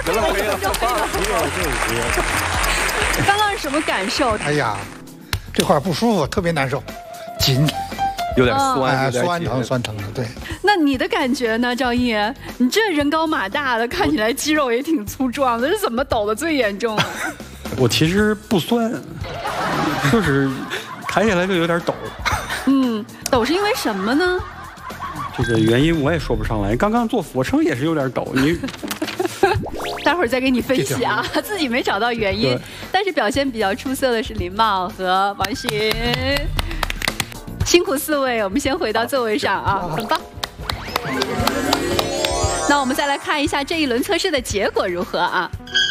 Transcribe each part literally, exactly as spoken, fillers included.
得了，没了， 刚刚是什么感受？ 哎呀，这块不舒服，特别难受，紧， 有点酸， 哎， 有点酸疼紧酸疼的，对。 那你的感觉呢，赵毅？你这人高马大的，看起来肌肉也挺粗壮的，是怎么抖的最严重啊？ 我其实不酸，就是抬起来就有点抖。 嗯，抖是因为什么呢？ 这个原因我也说不上来。刚刚做俯卧撑也是有点抖，你待会儿再给你分析啊，自己没找到原因。但是表现比较出色的是林茂和王寻，辛苦四位，我们先回到座位上啊，很棒。那我们再来看一下这一轮测试的结果如何啊？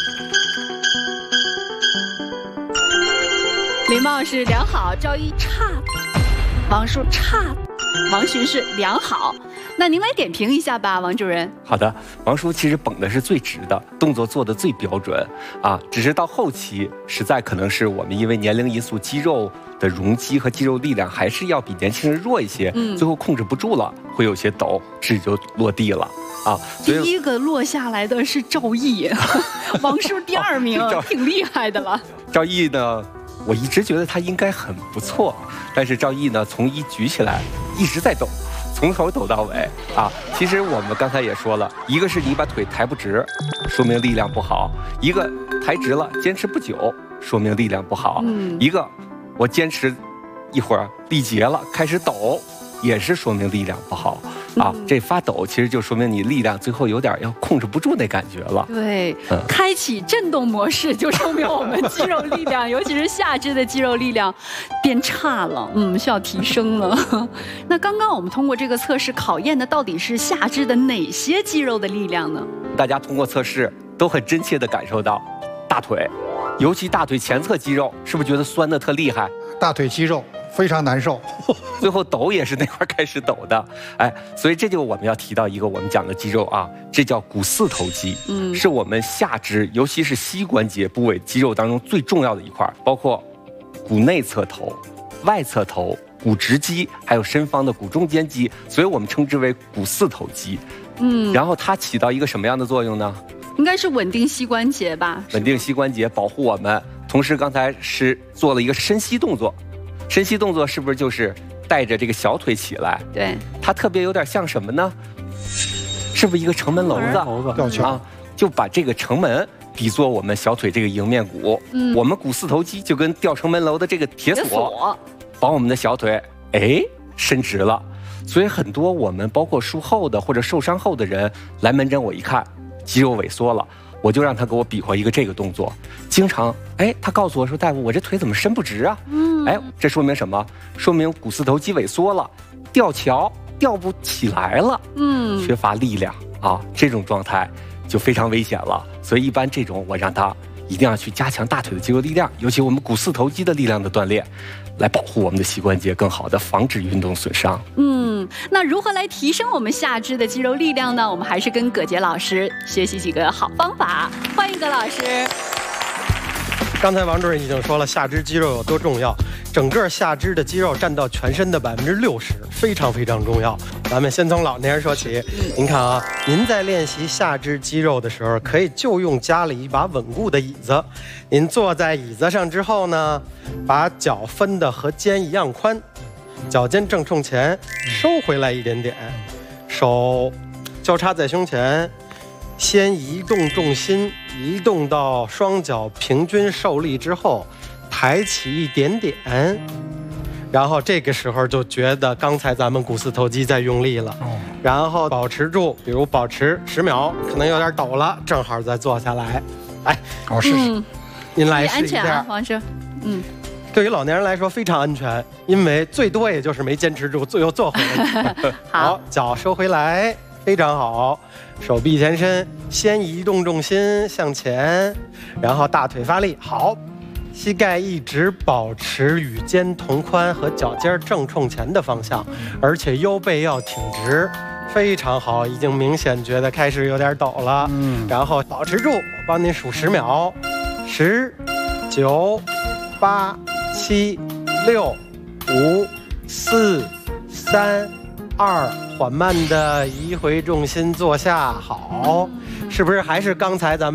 林茂是良好，赵毅差，王叔差，王寻是良好。那您来点评一下吧，王主任。 好的，王叔其实绷的是最直的，动作做的最标准啊，只是到后期实在可能是我们因为年龄因素，肌肉的容积和肌肉力量还是要比年轻人弱一些，嗯，最后控制不住了，会有些抖，质就落地了啊。 第一个落下来的是赵毅，王叔第二名，哦、挺厉害的了。 赵毅呢，我一直觉得他应该很不错，但是赵毅呢，从一举起来一直在抖。从头抖到尾啊！其实我们刚才也说了，一个是你把腿抬不直，说明力量不好；一个抬直了，坚持不久，说明力量不好；嗯、一个我坚持一会儿力竭了，开始抖，也是说明力量不好啊。嗯、这发抖其实就说明你力量最后有点要控制不住那感觉了。 对，嗯、开启震动模式就说明我们肌肉力量，尤其是下肢的肌肉力量变差了，嗯，需要提升了。那刚刚我们通过这个测试考验的到底是下肢的哪些肌肉的力量呢？ 大家通过测试都很真切地感受到，大腿，尤其大腿前侧肌肉，是不是觉得酸得特厉害？ 大腿肌肉非常难受， 最后抖也是那块开始抖的，哎，所以这就我们要提到一个我们讲的肌肉啊，这叫股四头肌，嗯，是我们下肢，尤其是膝关节部位肌肉当中最重要的一块，包括股内侧头、外侧头、股直肌，还有身方的股中间肌，所以我们称之为股四头肌。嗯，然后它起到一个什么样的作用呢？ 应该是稳定膝关节吧？ 稳定膝关节，保护我们。同时，刚才是做了一个深吸动作，深吸动作是不是就是带着这个小腿起来？ 对， 它特别有点像什么呢？是不是一个城门楼子？ 吊桥啊，就把这个城门比作我们小腿这个迎面骨。嗯，我们股四头肌就跟吊城门楼的这个铁锁，铁锁把我们的小腿哎伸直了。所以很多我们包括术后的或者受伤后的人来门诊，我一看肌肉萎缩了，我就让他给我比划一个这个动作。经常哎，他告诉我说，大夫，我这腿怎么伸不直啊？嗯，哎，这说明什么？说明股四头肌萎缩了，吊桥吊不起来了，嗯，缺乏力量啊，这种状态就非常危险了。所以一般这种我让他一定要去加强大腿的肌肉力量，尤其我们股四头肌的力量的锻炼，来保护我们的膝关节，更好的防止运动损伤。 嗯，那如何来提升我们下肢的肌肉力量呢？我们还是跟葛杰老师学习几个好方法。欢迎葛老师。 刚才王主任已经说了下肢肌肉有多重要，整个下肢的肌肉占到全身的百分之六十，非常非常重要。咱们先从老年人说起。您看啊，您在练习下肢肌肉的时候，可以就用家里一把稳固的椅子。您坐在椅子上之后呢，把脚分的和肩一样宽，脚尖正冲前，收回来一点点，手交叉在胸前，先移动重心，移动到双脚平均受力之后，抬起一点点，然后这个时候就觉得刚才咱们股四头肌在用力了，然后保持住，比如保持十秒，可能有点抖了，正好再坐下来。来， 我试试。 您来试一下。 安全啊，王师。嗯。 对于老年人来说非常安全，因为最多也就是没坚持住，最后坐回来。好，脚收回来，非常好。手臂前伸，先移动重心向前，然后大腿发力，好，膝盖一直保持与肩同宽和脚尖正冲前的方向，而且腰背要挺直，非常好，已经明显觉得开始有点抖了。嗯，然后保持住，我帮您数十秒，十、九、八、七、六、五、四、三。二，缓慢的移回重心坐下，好，是不是还是刚才咱们